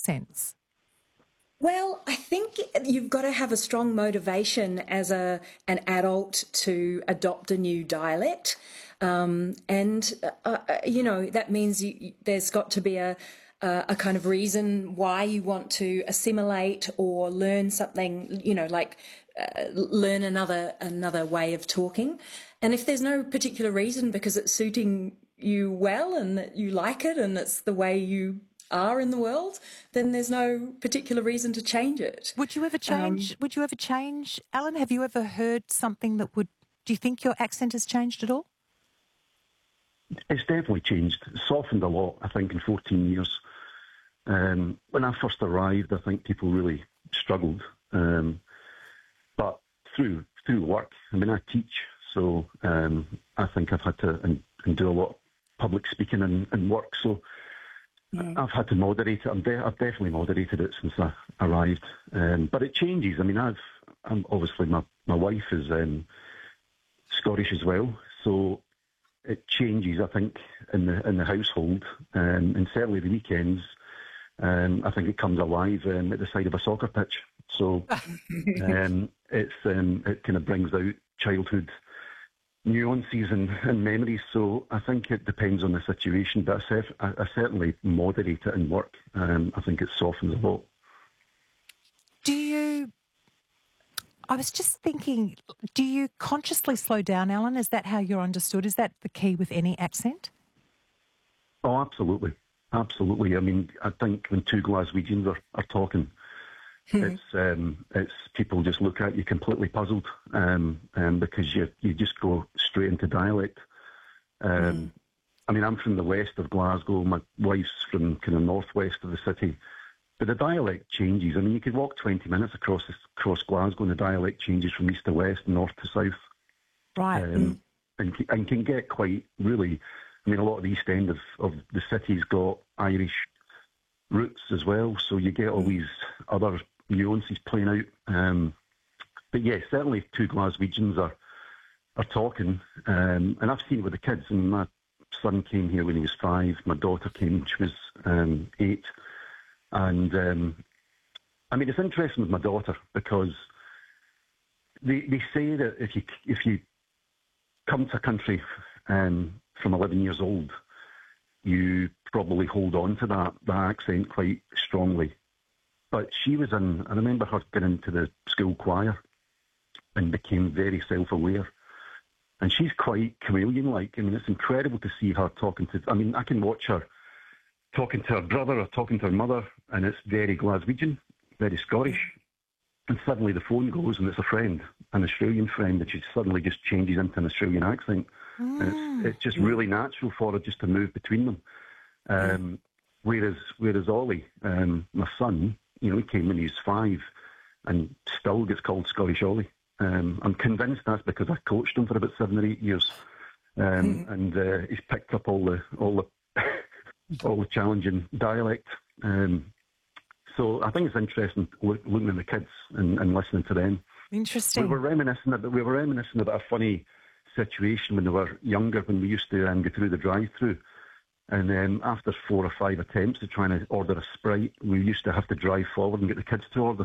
accents? Well, I think you've got to have a strong motivation as an adult to adopt a new dialect. That means there's got to be a kind of reason why you want to assimilate or learn something, learn another way of talking. And if there's no particular reason because it's suiting you well and that you like it and it's the way you are in the world, then there's no particular reason to change it. Would you ever change? Alan? Have you ever heard something that would? Do you think your accent has changed at all? It's definitely changed. It's softened a lot, I think, in 14 years. When I first arrived, I think people really struggled. But through work, I mean, I teach, so I think I've had to and do a lot of public speaking and work. So I've had to moderate it. I've definitely moderated it since I arrived. But it changes. I mean, I'm obviously my wife is Scottish as well, so it changes. I think in the household, and certainly the weekends. I think it comes alive at the side of a soccer pitch. So it kind of brings out childhood nuances and memories. So I think it depends on the situation, but I certainly moderate it in work. I think it softens a lot. I was just thinking, do you consciously slow down, Alan? Is that how you're understood? Is that the key with any accent? Oh, absolutely. Absolutely. I mean, I think when two Glaswegians are talking, it's people just look at you completely puzzled, because you just go straight into dialect. I mean, I'm from the west of Glasgow. My wife's from kind of northwest of the city, but the dialect changes. I mean, you could walk 20 minutes across Glasgow, and the dialect changes from east to west, north to south, right? And can get quite really. I mean, a lot of the east end of the city's got Irish roots as well, so you get all these other nuances playing out. But yeah, certainly two Glaswegians are talking, and I've seen it with the kids. And my son came here when he was 5. My daughter came when she was 8. And I mean, it's interesting with my daughter because they say that if you come to a country from 11 years old, you probably hold on to that accent quite strongly. But she was I remember her getting into the school choir and became very self-aware. And she's quite chameleon-like. I mean, it's incredible to see her I can watch her talking to her brother or talking to her mother, and it's very Glaswegian, very Scottish. And suddenly the phone goes and it's a friend, an Australian friend, and she suddenly just changes into an Australian accent. And it's just really natural for her just to move between them. Whereas Ollie, my son, he came when he was 5 and still gets called Scottish Ollie. I'm convinced that's because I coached him for about 7 or 8 years. And he's picked up all the challenging dialect. So I think it's interesting looking at the kids and listening to them. Interesting. We were reminiscing about a funny situation when they were younger, when we used to go through the drive-through, and after 4 or 5 attempts of trying to order a Sprite, we used to have to drive forward and get the kids to order.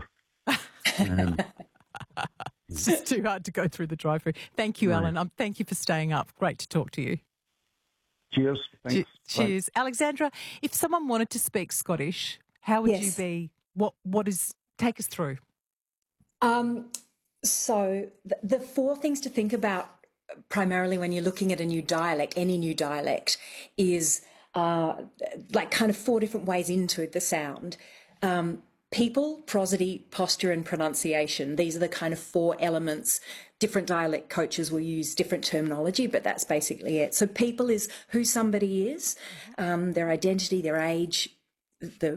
It's just too hard to go through the drive-through. Thank you, Right. Alan. Thank you for staying up. Great to talk to you. Cheers. Thanks. Cheers. Bye. Alexandra, if someone wanted to speak Scottish, how would you be? Take us through. So the 4 things to think about primarily when you're looking at a new dialect, any new dialect, is like kind of 4 different ways into the sound. People, prosody, posture and pronunciation. These are the kind of 4 elements. Different dialect coaches will use different terminology, but that's basically it. So people is who somebody is, their identity, their age, the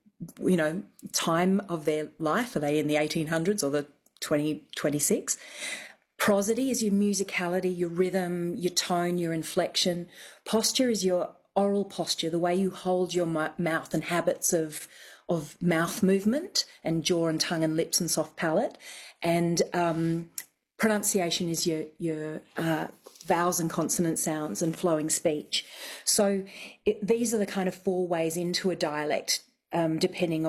time of their life. Are they in the 1800s or the 2026? Prosody is your musicality, your rhythm, your tone, your inflection. Posture is your oral posture, the way you hold your mouth and habits of mouth movement and jaw and tongue and lips and soft palate. And pronunciation is your vowels and consonant sounds and flowing speech. So these are the kind of 4 ways into a dialect, depending